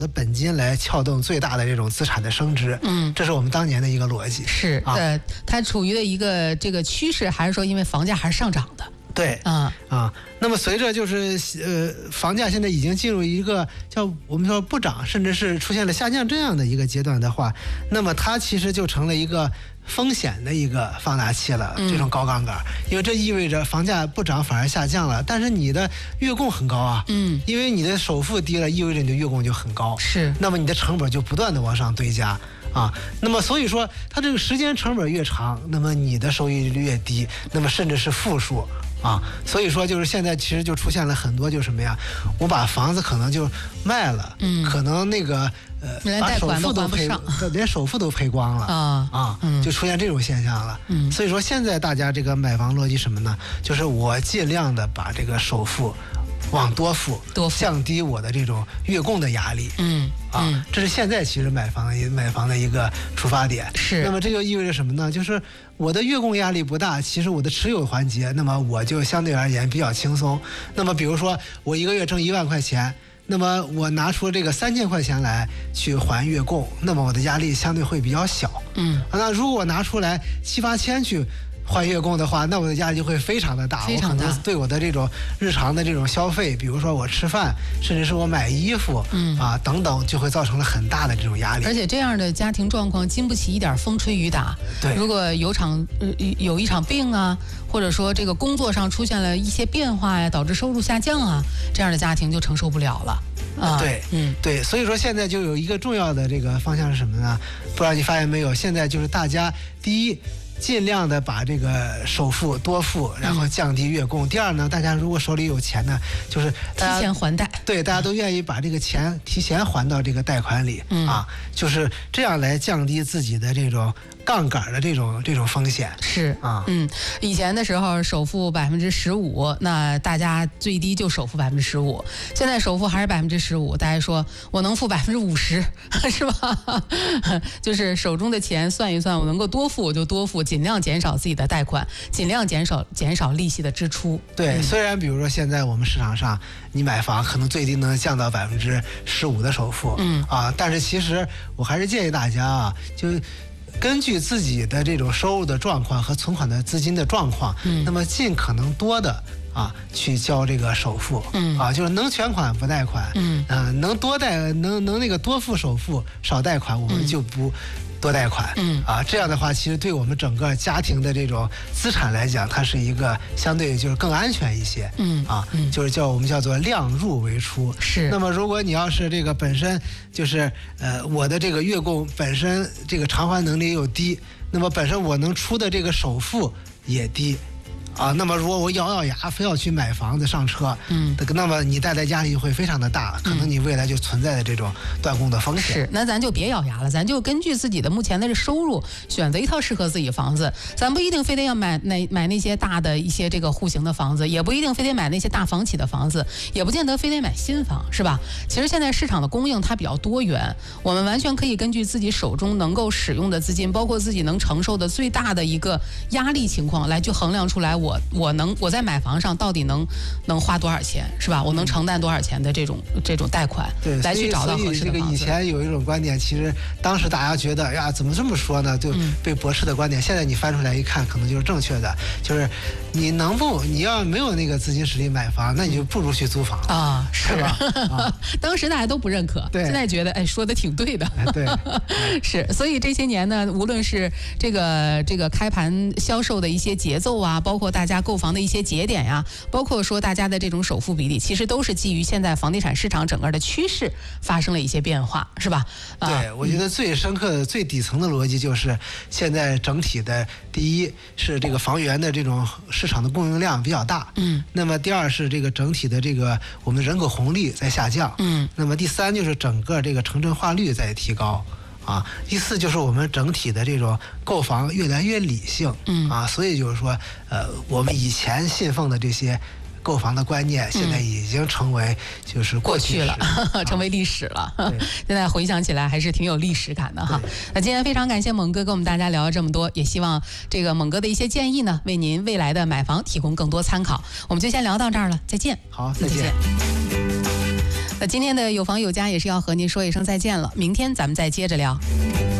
的本金来撬动最大的这种资产的升值，这是我们当年的一个逻辑。 是它处于的一个这个趋势，还是说因为房价还是上涨的？ 对，那么随着就是房价现在已经进入一个叫我们说不涨，甚至是出现了下降这样的一个阶段的话，那么它其实就成了一个风险的一个放大器了，这种高杠杆，因为这意味着房价不涨反而下降了，但是你的月供很高啊，因为你的首付低了，意味着你的月供就很高， 是， 那么你的成本就不断的往上堆加。那么所以说它这个时间成本越长，那么你的收益率越低，那么甚至是负数所以说就是现在其实就出现了很多就是什么呀，我把房子可能就卖了，可能那个把首付都赔，连首付都赔光了就出现这种现象了。所以说现在大家这个买房逻辑什么呢？就是我尽量的把这个首付往多付，降低我的这种月供的压力。这是现在其实买房的一个出发点。 是。 那么这就意味着什么呢？就是我的月供压力不大，其实我的持有环节，那么我就相对而言比较轻松。那么比如说我一个月挣1万块钱，那么我拿出这个3000块钱来去还月供，那么我的压力相对会比较小。那如果我拿出来7、8千去还月供的话，那我的压力就会非常的大，我可能对我的这种日常的这种消费，比如说我吃饭，甚至是我买衣服，等等，就会造成了很大的这种压力。 而且这样的家庭状况经不起一点风吹雨打。 对， 如果有一场病啊，或者说这个工作上出现了一些变化呀，导致收入下降啊，这样的家庭就承受不了了。 对，所以说现在就有一个重要的这个方向是什么呢？不知道你发现没有，现在就是大家第一，尽量的把这个首付多付，然后降低月供。第二呢，大家如果手里有钱呢，就是提前还贷。 对，大家都愿意把这个钱提前还到这个贷款里就是这样来降低自己的这种杠杆的这种风险。 是以前的时候首付15%，那大家最低就首付15%，现在首付还是15%，大家说我能付50%，是吧？就是手中的钱算一算，我能够多付我就多付，尽量减少自己的贷款，尽量减少利息的支出。 对，虽然比如说现在我们市场上你买房可能最低能降到15%的首付，但是其实我还是建议大家就根据自己的这种收入的状况和存款的资金的状况，那么尽可能多的去交这个首付，就是能全款不贷款，能多贷能那个多付首付少贷款，我们就不多贷款，这样的话，其实对我们整个家庭的这种资产来讲，它是一个相对就是更安全一些，就是我们叫做量入为出。 是。 那么如果你要是这个本身就是我的这个月供本身这个偿还能力又低，那么本身我能出的这个首付也低。那么如果我咬牙非要去买房子上车，那么你带来压力会非常的大，可能你未来就存在的这种断供的风险。 是，那咱就别咬牙了，咱就根据自己的目前的收入，选择一套适合自己的房子。咱不一定非得要买那些大的一些这个户型的房子，也不一定非得买那些大房企的房子，也不见得非得买新房，是吧？其实现在市场的供应它比较多元，我们完全可以根据自己手中能够使用的资金，包括自己能承受的最大的一个压力情况，来去衡量出来我在买房上到底能花多少钱，是吧？我能承担多少钱的这种贷款， 对， 来去找到合适的房子。 这个以前有一种观点，其实当时大家觉得呀，怎么这么说呢？就被驳斥的观点。现在你翻出来一看，可能就是正确的。就是你要没有那个资金实力买房，那你就不如去租房是吧？ 当时大家都不认可， 对， 现在觉得说的挺对的。 对， 是。所以这些年呢，无论是这个开盘销售的一些节奏啊，包括大家购房的一些节点呀，包括说大家的这种首付比例，其实都是基于现在房地产市场整个的趋势发生了一些变化，是吧？ 对，我觉得最深刻的、最底层的逻辑就是现在整体的第一是这个房源的这种市场的供应量比较大，那么第二是这个整体的这个我们的人口红利在下降，那么第三就是整个这个城镇化率在提高。第四就是我们整体的这种购房越来越理性，所以就是说，我们以前信奉的这些购房的观念，现在已经成为就是过去了，成为历史了。现在回想起来还是挺有历史感的哈。那今天非常感谢猛哥跟我们大家聊了这么多，也希望这个猛哥的一些建议呢，为您未来的买房提供更多参考。我们就先聊到这儿了，再见。 好，再见。 那今天的有房有家也是要和您说一声再见了，明天咱们再接着聊。